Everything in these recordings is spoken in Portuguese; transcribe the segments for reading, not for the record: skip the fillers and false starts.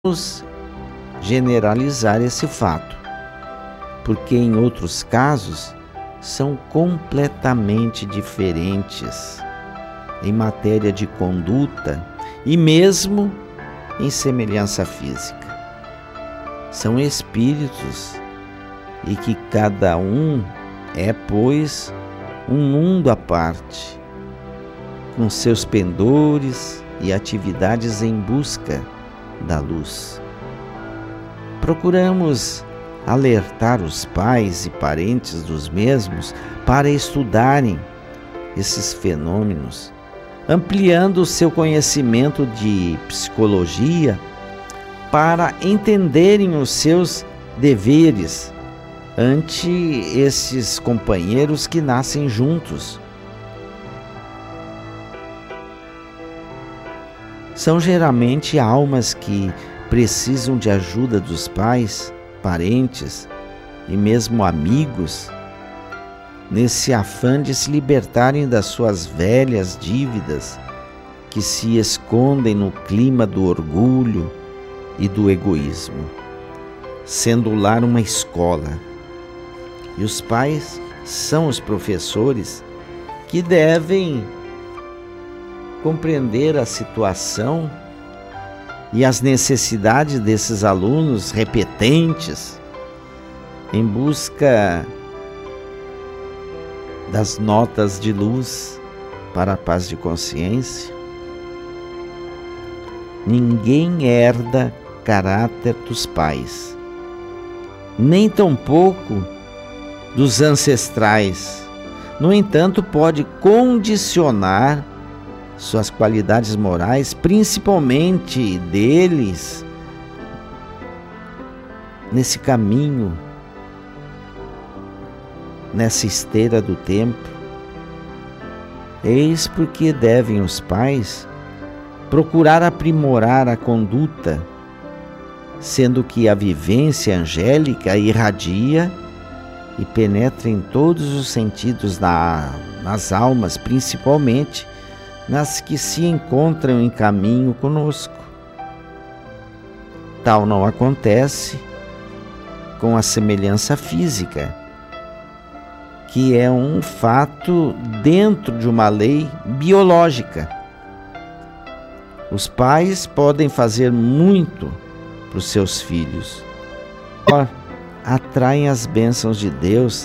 Vamos generalizar esse fato, porque em outros casos são completamente diferentes em matéria de conduta e mesmo em semelhança física. São espíritos e que cada um é, pois, um mundo à parte, com seus pendores e atividades em busca da luz. Procuramos alertar os pais e parentes dos mesmos para estudarem esses fenômenos, ampliando o seu conhecimento de psicologia para entenderem os seus deveres ante esses companheiros que nascem juntos. São geralmente almas que precisam de ajuda dos pais, parentes e mesmo amigos, nesse afã de se libertarem das suas velhas dívidas que se escondem no clima do orgulho e do egoísmo, sendo o lar uma escola. E os pais são os professores que devem compreender a situação e as necessidades desses alunos repetentes em busca das notas de luz para a paz de consciência. Ninguém herda caráter dos pais, nem tampouco dos ancestrais. No entanto, pode condicionar suas qualidades morais, principalmente deles, nesse caminho, nessa esteira do tempo. Eis porque devem os pais procurar aprimorar a conduta, sendo que a vivência angélica irradia e penetra em todos os sentidos nas almas, principalmente nas que se encontram em caminho conosco. Tal não acontece com a semelhança física, que é um fato dentro de uma lei biológica. Os pais podem fazer muito para os seus filhos, atraem as bênçãos de Deus.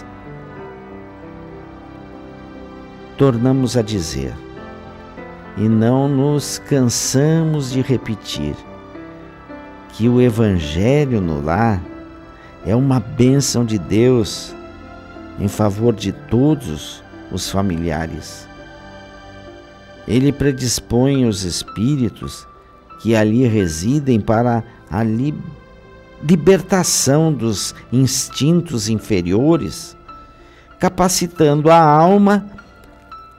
Tornamos a dizer, e não nos cansamos de repetir, que o Evangelho no lar é uma bênção de Deus em favor de todos os familiares. Ele predispõe os espíritos que ali residem para a libertação dos instintos inferiores, capacitando a alma